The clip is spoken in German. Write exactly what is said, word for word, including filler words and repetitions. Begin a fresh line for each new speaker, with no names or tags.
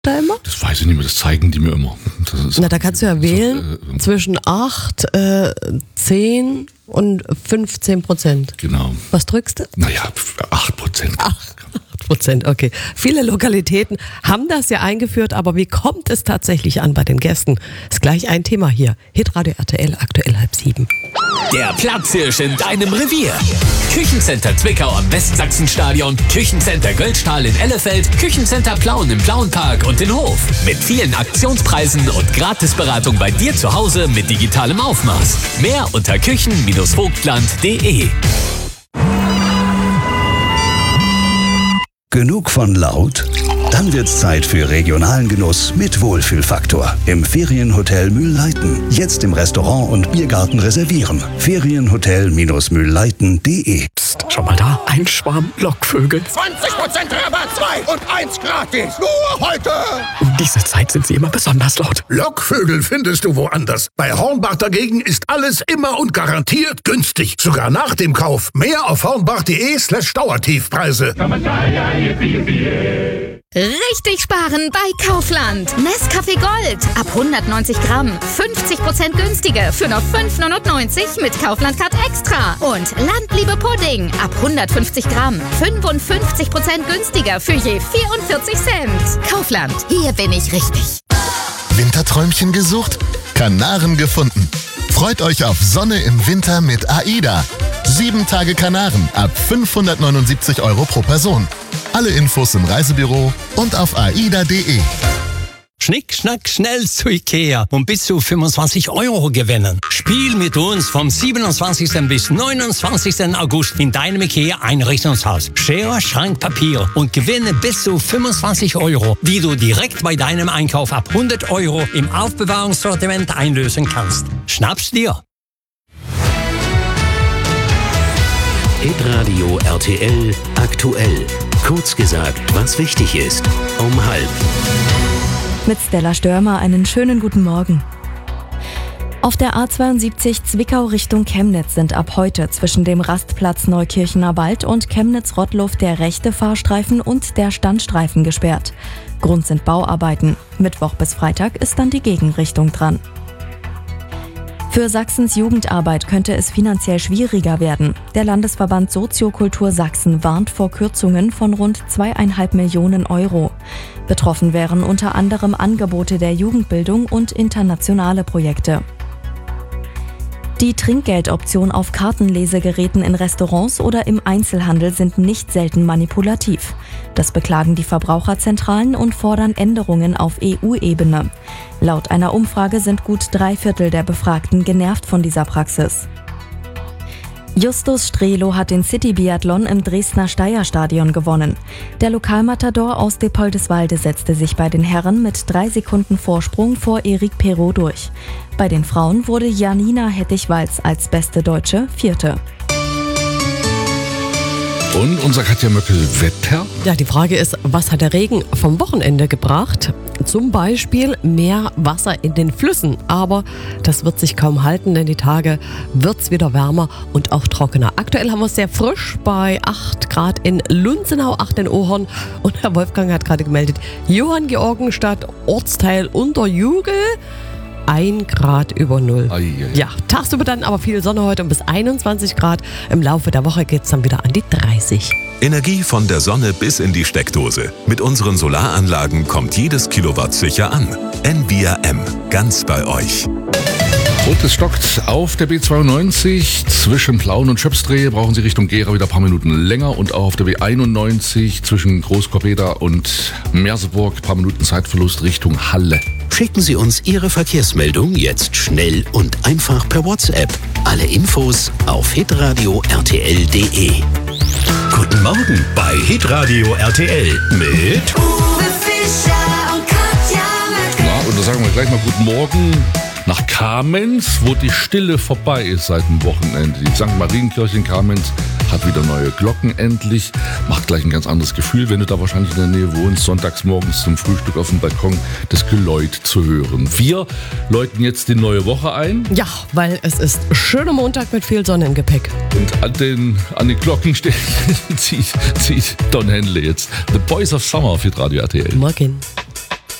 da immer?
Das weiß ich nicht mehr, das zeigen die mir immer. Das ist
Na, da kannst du ja wählen
so, äh,
zwischen acht, äh, zehn und fünfzehn Prozent.
Genau.
Was drückst du?
Naja, acht Prozent.
acht Prozent, okay. Viele Lokalitäten haben das ja eingeführt, aber wie kommt es tatsächlich an bei den Gästen? Ist gleich ein Thema hier. Hitradio R T L, aktuell halb sieben.
Der Platzhirsch in deinem Revier. Küchencenter Zwickau am Westsachsenstadion, Küchencenter Göldstahl in Ellefeld, Küchencenter Plauen im Plauenpark und in Hof. Mit vielen Aktionspreisen und Gratisberatung bei dir zu Hause mit digitalem Aufmaß. Mehr unter küchen Vogtland punkt de.
Genug von laut? Dann wird's Zeit für regionalen Genuss mit Wohlfühlfaktor. Im Ferienhotel Mühlleiten. Jetzt im Restaurant und Biergarten reservieren. Ferienhotel Mühlleiten punkt de.
Psst, schau mal da. Ein Schwarm Lockvögel.
zwanzig Prozent Rabatt, zwei und eins gratis. Nur heute.
Um diese Zeit sind sie immer besonders laut.
Lockvögel findest du woanders. Bei Hornbach dagegen ist alles immer und garantiert günstig. Sogar nach dem Kauf. Mehr auf hornbach punkt de slash Dauertiefpreise.
Richtig sparen bei Kaufland. Nescafé Gold ab hundertneunzig Gramm. fünfzig Prozent günstiger für nur fünf neunundneunzig mit Kaufland-Card Extra. Und Landliebe Pudding ab hundertfünfzig Gramm. fünfundfünfzig Prozent günstiger für je vierundvierzig Cent. Kaufland, hier bin ich richtig.
Winterträumchen gesucht? Kanaren gefunden. Freut euch auf Sonne im Winter mit AIDA. Sieben Tage Kanaren ab fünfhundertneunundsiebzig Euro pro Person. Alle Infos im Reisebüro und auf aida punkt de.
Schnick, schnack, schnell zu Ikea und bis zu fünfundzwanzig Euro gewinnen. Spiel mit uns vom siebenundzwanzigsten bis neunundzwanzigsten August in deinem Ikea-Einrichtungshaus. Schere, Schrank, Papier und gewinne bis zu fünfundzwanzig Euro, die du direkt bei deinem Einkauf ab hundert Euro im Aufbewahrungssortiment einlösen kannst. Schnapp's dir!
Hitradio R T L aktuell. Kurz gesagt, was wichtig ist. Um halb.
Mit Stella Störmer einen schönen guten Morgen. Auf der A zweiundsiebzig Zwickau Richtung Chemnitz sind ab heute zwischen dem Rastplatz Neukirchener Wald und Chemnitz-Rottluff der rechte Fahrstreifen und der Standstreifen gesperrt. Grund sind Bauarbeiten. Mittwoch bis Freitag ist dann die Gegenrichtung dran. Für Sachsens Jugendarbeit könnte es finanziell schwieriger werden. Der Landesverband Soziokultur Sachsen warnt vor Kürzungen von rund zweieinhalb Millionen Euro. Betroffen wären unter anderem Angebote der Jugendbildung und internationale Projekte. Die Trinkgeldoption auf Kartenlesegeräten in Restaurants oder im Einzelhandel sind nicht selten manipulativ. Das beklagen die Verbraucherzentralen und fordern Änderungen auf E U-Ebene. Laut einer Umfrage sind gut drei Viertel der Befragten genervt von dieser Praxis. Justus Strelo hat den City-Biathlon im Dresdner Steyrstadion gewonnen. Der Lokalmatador aus Diepoldeswalde setzte sich bei den Herren mit drei Sekunden Vorsprung vor Erik Perot durch. Bei den Frauen wurde Janina Hettich-Walz als beste Deutsche Vierte.
Und unser Katja Möckel-Wetter?
Ja, die Frage ist, was hat der Regen vom Wochenende gebracht? Zum Beispiel mehr Wasser in den Flüssen. Aber das wird sich kaum halten, denn die Tage wird es wieder wärmer und auch trockener. Aktuell haben wir es sehr frisch bei acht Grad in Lunzenau, acht in Ohorn. Und Herr Wolfgang hat gerade gemeldet, Johann Georgenstadt, Ortsteil Unterjugel, ein Grad über Null.
Ai, ai.
Ja, tagsüber dann aber viel Sonne heute und bis einundzwanzig Grad. Im Laufe der Woche geht es dann wieder an die dreißig.
Energie von der Sonne bis in die Steckdose. Mit unseren Solaranlagen kommt jedes Kilowatt sicher an. N V R M, ganz bei euch.
Und es stockt auf der B zweiundneunzig zwischen Plauen und Schöpsdrehe. Brauchen Sie Richtung Gera wieder ein paar Minuten länger. Und auch auf der B einundneunzig zwischen Großkorbeda und Merseburg ein paar Minuten Zeitverlust Richtung Halle.
Schicken Sie uns Ihre Verkehrsmeldung jetzt schnell und einfach per WhatsApp. Alle Infos auf hitradio R T L punkt de. Guten Morgen bei Hitradio R T L mit
Uwe Fischer und Katja Möckel.
Na, und da sagen wir gleich mal guten Morgen nach Kamenz, wo die Stille vorbei ist seit dem Wochenende. Die Sankt Marienkirche in Kamenz hat wieder neue Glocken endlich. Macht gleich ein ganz anderes Gefühl, wenn du da wahrscheinlich in der Nähe wohnst, sonntags morgens zum Frühstück auf dem Balkon das Geläut zu hören. Wir läuten jetzt die neue Woche ein.
Ja, weil es ist schöner Montag mit viel Sonne im Gepäck.
Und an den, an den Glocken steht, zieht, zieht Don Henley jetzt. The Boys of Summer auf Hitradio R T L.
Morgen.